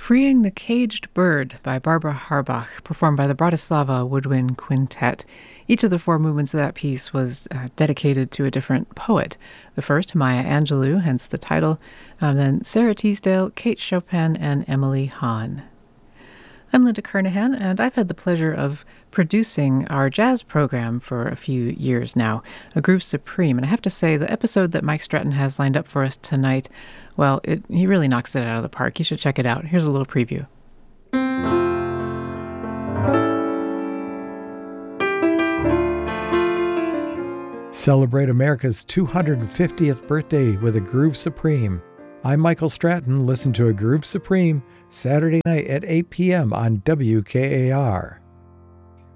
Freeing the Caged Bird by Barbara Harbach, performed by the Bratislava Woodwind Quintet. Each of the four movements of that piece was dedicated to a different poet. The first, Maya Angelou, hence the title, then Sarah Teasdale, Kate Chopin, and Emily Hahn. I'm Linda Kernahan, and I've had the pleasure of producing our jazz program for a few years now, A Groove Supreme. And I have to say, the episode that Mike Stratton has lined up for us tonight, well, he really knocks it out of the park. You should check it out. Here's a little preview. Celebrate America's 250th birthday with A Groove Supreme. I'm Michael Stratton. Listen to A Groove Supreme Saturday night at 8 p.m. on WKAR.